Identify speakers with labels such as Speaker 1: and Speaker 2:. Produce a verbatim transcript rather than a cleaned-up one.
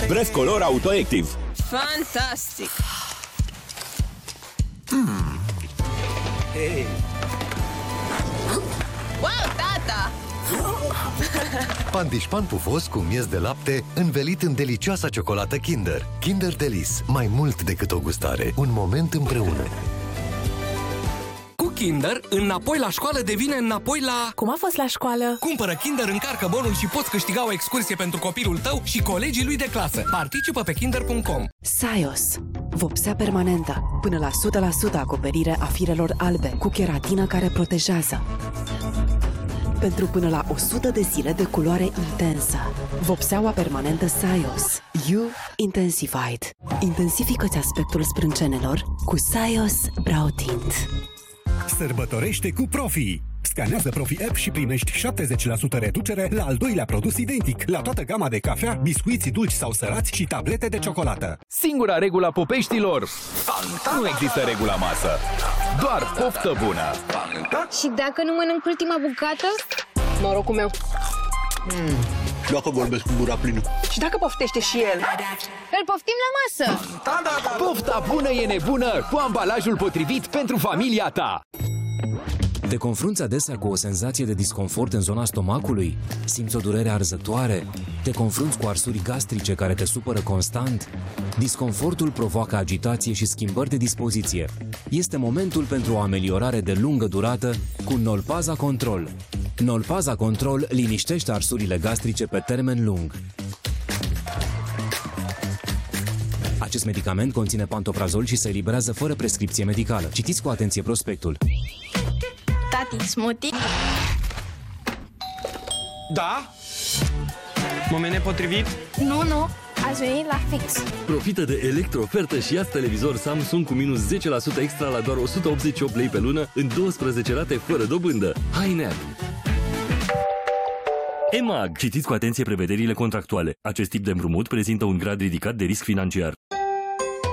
Speaker 1: Bref Color Auto-Active.
Speaker 2: Fantastic!
Speaker 3: Mm.
Speaker 2: Hey. Wow, tata!
Speaker 3: Pandișpan pufos cu miez de lapte învelit în delicioasa ciocolată Kinder. Kinder Delice. Mai mult decât o gustare. Un moment împreună.
Speaker 4: Cu Kinder, înapoi la școală devine înapoi la...
Speaker 5: Cum a fost la școală?
Speaker 4: Cumpără Kinder, încarcă bonul și poți câștiga o excursie pentru copilul tău și colegii lui de clasă. Participă pe kinder punct com.
Speaker 5: Sios. Vopsea permanentă. Până la o sută la sută acoperire a firelor albe, cu keratină care protejează. Pentru până la o sută de zile de culoare intensă. Vopseaua permanentă Sios. You Intensified. Intensifică-ți aspectul sprâncenelor cu Sios Brow Tint.
Speaker 6: Sărbătorește cu Profi! Scanează Profi App și primești șaptezeci la sută reducere la al doilea produs identic, la toată gama de cafea, biscuiți dulci sau sărați și tablete de ciocolată.
Speaker 1: Singura regulă a popeștilor: nu există regula masă, doar poftă bună.
Speaker 7: Și dacă nu mănânc ultima bucată?
Speaker 2: Norocul meu.
Speaker 8: Mm. Dacă vorbesc cu gura plină.
Speaker 2: Și dacă poftește și el?
Speaker 7: Îl poftim la masă!
Speaker 1: Pofta bună e nebună cu ambalajul potrivit pentru familia ta.
Speaker 9: Te confrunți adesea cu o senzație de disconfort în zona stomacului? Simți o durere arzătoare? Te confrunți cu arsuri gastrice care te supără constant? Disconfortul provoacă agitație și schimbări de dispoziție. Este momentul pentru o ameliorare de lungă durată cu Nolpaza Control. Nolpaza Control liniștește arsurile gastrice pe termen lung. Acest medicament conține pantoprazol și se eliberează fără prescripție medicală. Citiți cu atenție prospectul.
Speaker 7: Tati, smoothie?
Speaker 10: Da? Moment nepotrivit?
Speaker 7: Nu, nu, ați venit la fix.
Speaker 11: Profită de electro-ofertă și ia-ți televizor Samsung cu minus zece la sută extra la doar o sută optzeci și opt lei pe lună în douăsprezece rate fără dobândă. Hai, Nea! E M A G. Citiți cu atenție prevederile contractuale. Acest tip de împrumut prezintă un grad ridicat de risc financiar.